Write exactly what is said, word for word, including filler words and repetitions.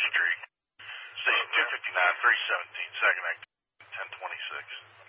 Street. Station two fifty-nine, three seventeen, second act, ten twenty-six.